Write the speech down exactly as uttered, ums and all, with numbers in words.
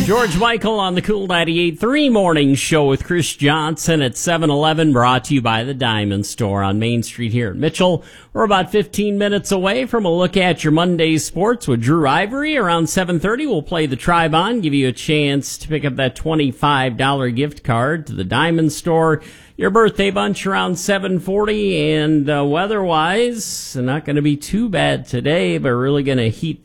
George Michael on the Cool ninety-eight point three Morning Show with Chris Johnson at seven eleven, brought to you by the Diamond Store on Main Street here in Mitchell. We're about fifteen minutes away from a look at your Monday sports with Drew Ivory. Around seven thirty, we'll play the Tri-Bond, give you a chance to pick up that twenty-five dollars gift card to the Diamond Store. Your birthday bunch around seven forty, and uh, weather-wise, not going to be too bad today, but really going to heat